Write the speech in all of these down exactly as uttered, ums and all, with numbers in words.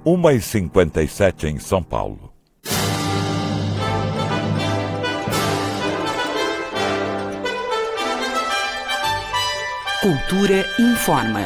uma e cinquenta e sete em São Paulo. Cultura informa.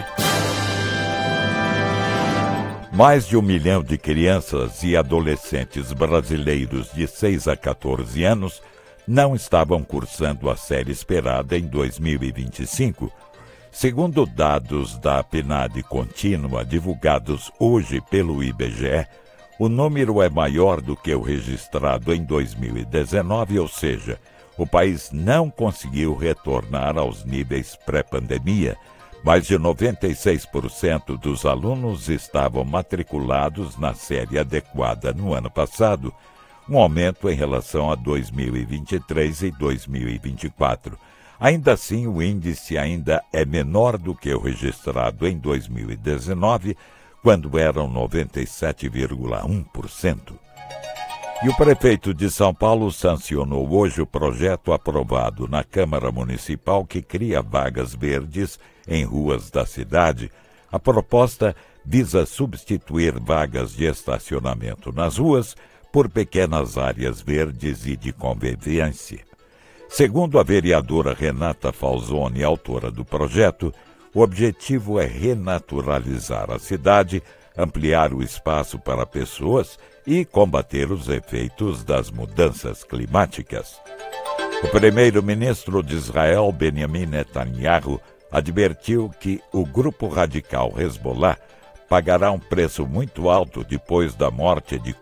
Mais de um milhão de crianças e adolescentes brasileiros de seis a quatorze anos não estavam cursando a série esperada em dois mil e vinte e cinco. Segundo dados da PNAD contínua divulgados hoje pelo I B G E, o número é maior do que o registrado em dois mil e dezenove, ou seja, o país não conseguiu retornar aos níveis pré-pandemia. Mais de noventa e seis por cento dos alunos estavam matriculados na série adequada no ano passado, um aumento em relação a dois mil e vinte e três e dois mil e vinte e quatro. Ainda assim, o índice ainda é menor do que o registrado em dois mil e dezenove, quando eram noventa e sete vírgula um por cento. E o prefeito de São Paulo sancionou hoje o projeto aprovado na Câmara Municipal que cria vagas verdes em ruas da cidade. A proposta visa substituir vagas de estacionamento nas ruas por pequenas áreas verdes e de convivência. Segundo a vereadora Renata Falzoni, autora do projeto, o objetivo é renaturalizar a cidade, ampliar o espaço para pessoas e combater os efeitos das mudanças climáticas. O primeiro-ministro de Israel, Benjamin Netanyahu, advertiu que o grupo radical Hezbollah pagará um preço muito alto depois da morte de